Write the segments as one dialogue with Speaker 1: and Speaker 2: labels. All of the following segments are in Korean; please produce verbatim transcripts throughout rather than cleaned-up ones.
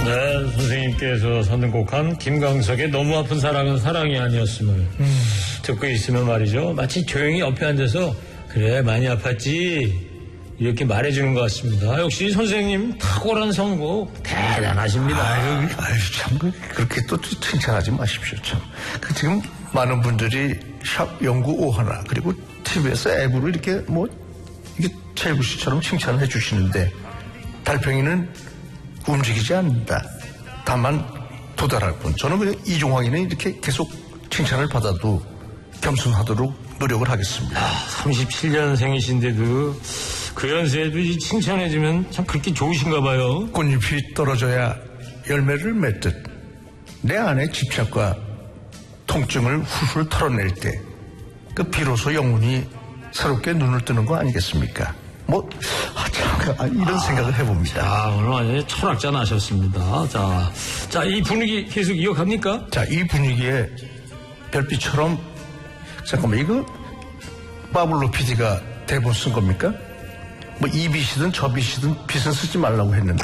Speaker 1: 네, 선생님께서 선곡한 김광석의 너무 아픈 사랑은 사랑이 아니었음을 음. 듣고 있으면 말이죠. 마치 조용히 옆에 앉아서 그래 많이 아팠지 이렇게 말해주는 것 같습니다. 역시 선생님 탁월한 선곡 대단하십니다.
Speaker 2: 아유, 아유 참 그렇게 또 칭찬하지 마십시오. 참. 그 지금 많은 분들이 샵 영구오하나 그리고 티비에서 앱으로 이렇게 뭐 이게 최일구 씨처럼 칭찬을 해주시는데 달팽이는 움직이지 않는다. 다만 도달할 뿐. 저는 그냥 이종황이는 이렇게 계속 칭찬을 받아도 겸손하도록 노력을 하겠습니다.
Speaker 1: 아, 삼십칠 년생이신데도 그 연세에도 이 칭찬해주면 참 그렇게 좋으신가 봐요.
Speaker 2: 꽃잎이 떨어져야 열매를 맺듯 내 안의 집착과 통증을 훌훌 털어낼 때 그 비로소 영혼이 새롭게 눈을 뜨는 거 아니겠습니까? 뭐 아, 참, 아, 이런 아, 생각을 해봅니다.
Speaker 1: 자, 오늘 완전히 철학자 나셨습니다. 자, 자, 이 분위기 계속 이어갑니까?
Speaker 2: 자, 이 분위기에 별빛처럼 잠깐만 이거 파블로 피디가 대본 쓴 겁니까? 뭐 이 빛이든 저 빛이든 빛은 쓰지 말라고 했는데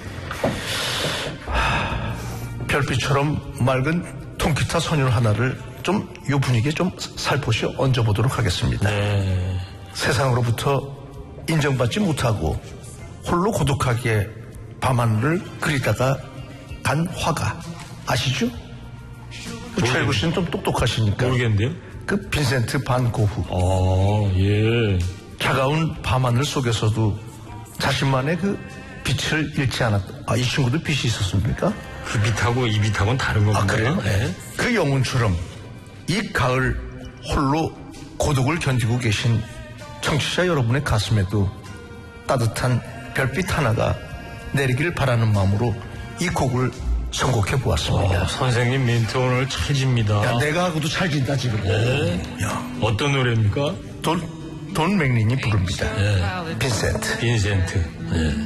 Speaker 2: 하, 별빛처럼 맑은 통기타 선율 하나를 좀 이 분위기에 좀 살포시 얹어보도록 하겠습니다.
Speaker 1: 네.
Speaker 2: 세상으로부터 인정받지 못하고 홀로 고독하게 밤하늘을 그리다가 간 화가 아시죠? 최일구 씨는 좀 똑똑하시니까.
Speaker 1: 모르겠는데요?
Speaker 2: 그 빈센트 반 고흐.
Speaker 1: 아, 예.
Speaker 2: 차가운 밤하늘 속에서도 자신만의 그 빛을 잃지 않았다. 아, 이 친구도 빛이 있었습니까?
Speaker 1: 그 빛하고 이 빛하고는 다른 거군요.
Speaker 2: 아, 그래요? 네. 그 영혼처럼 이 가을 홀로 고독을 견디고 계신 청취자 여러분의 가슴에도 따뜻한 별빛 하나가 내리기를 바라는 마음으로 이 곡을 선곡해 보았습니다.
Speaker 1: 어, 선생님 멘트 오늘 찰집니다.
Speaker 2: 야, 내가 하고도 찰진다 지금.
Speaker 1: 네.
Speaker 2: 야.
Speaker 1: 어떤 노래입니까?
Speaker 2: 돈, 돈 맥린이 부릅니다.
Speaker 1: 네.
Speaker 2: 빈센트.
Speaker 1: 빈센트. 네.